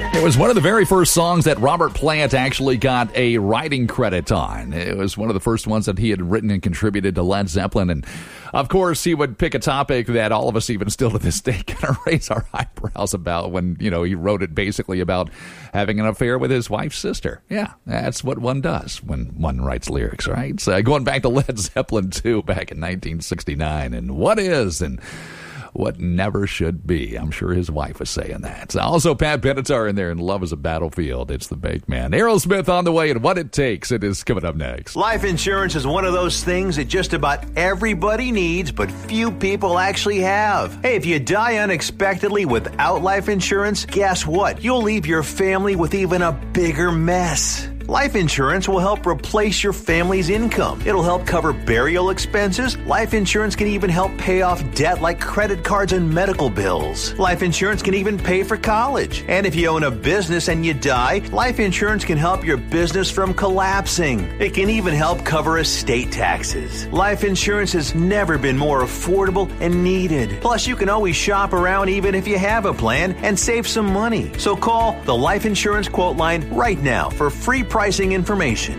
It was one of the very first songs that Robert Plant actually got a writing credit on. It was one of the first ones that he had written and contributed to Led Zeppelin. And, of course, he would pick a topic that all of us even still to this day kind of raise our eyebrows about when, he wrote it basically about having an affair with his wife's sister. Yeah, that's what one does when one writes lyrics, right? So going back to Led Zeppelin 2 back in 1969 and What Is and What Never Should Be. I'm sure his wife was saying that. Also, Pat Benatar in there, and Love is a Battlefield. It's the Bake Man. Aerosmith on the way, and What It Takes. It is coming up next. Life insurance is one of those things that just about everybody needs, but few people actually have. Hey, if you die unexpectedly without life insurance, guess what? You'll leave your family with even a bigger mess. Life insurance will help replace your family's income. It'll help cover burial expenses. Life insurance can even help pay off debt like credit cards and medical bills. Life insurance can even pay for college. And if you own a business and you die, life insurance can help your business from collapsing. It can even help cover estate taxes. Life insurance has never been more affordable and needed. Plus, you can always shop around even if you have a plan and save some money. So call the Life Insurance Quote Line right now for free pricing information.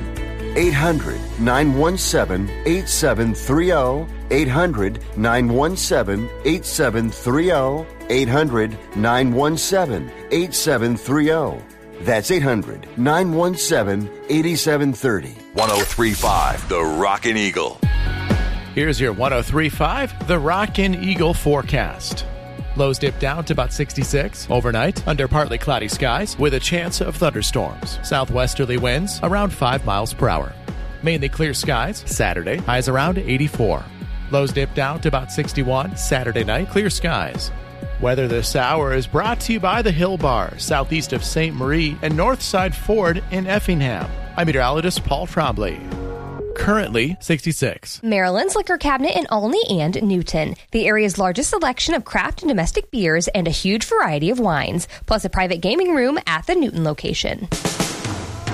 800-917-8730. 800-917-8730. 800-917-8730. That's 800-917-8730. 103.5 The Rockin' Eagle. Here's your 103.5 The Rockin' Eagle forecast. Lows dip down to about 66 overnight under partly cloudy skies with a chance of thunderstorms. Southwesterly winds around 5 miles per hour. Mainly clear skies Saturday, highs around 84. Lows dip down to about 61 Saturday night, clear skies. Weather this hour is brought to you by the Hill Bar, southeast of St. Marie and Northside Ford in Effingham. I'm meteorologist Paul Trombley. Currently 66. Maryland's Liquor Cabinet in Olney and Newton. The area's largest selection of craft and domestic beers and a huge variety of wines, plus a private gaming room at the Newton location.